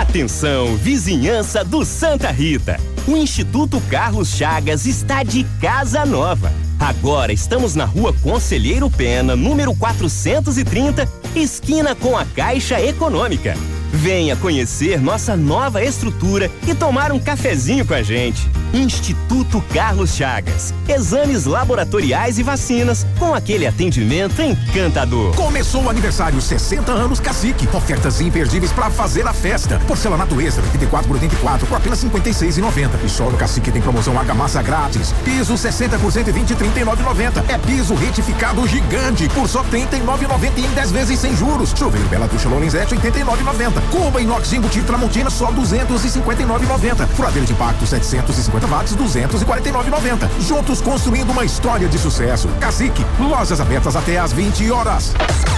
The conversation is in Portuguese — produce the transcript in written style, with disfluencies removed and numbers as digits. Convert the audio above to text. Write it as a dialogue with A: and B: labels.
A: Atenção, vizinhança do Santa Rita. O Instituto Carlos Chagas está de casa nova. Agora estamos na Rua Conselheiro Pena, número 430, esquina com a Caixa Econômica. Venha conhecer nossa nova estrutura e tomar um cafezinho com a gente. Instituto Carlos Chagas. Exames laboratoriais e vacinas com aquele atendimento encantador.
B: Começou o aniversário 60 anos Cacique. Ofertas imperdíveis para fazer a festa. Porcelanato extra 84 por 84 por apenas R$ 56,90. E só no Cacique tem promoção argamassa grátis. Piso 60% e 20 39,90. É piso retificado gigante por só R$ 39,90 em 10 vezes sem juros. Chuveiro Bela Ducha Lorenzetti 89,90. Cuba inox embutido Tramontina só R$ 259,90. Furadeira de impacto 750 watts, R$ 249,90. Juntos construindo uma história de sucesso. Cacique, lojas abertas até às 20 horas.